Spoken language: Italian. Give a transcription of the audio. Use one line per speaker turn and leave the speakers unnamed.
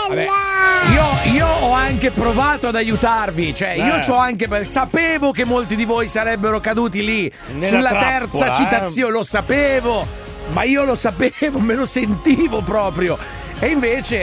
Vabbè, io ho anche provato ad aiutarvi, cioè io c'ho anche sapevo che molti di voi sarebbero caduti lì sulla terza citazione, lo sapevo, ma io lo sapevo, me lo sentivo proprio. E invece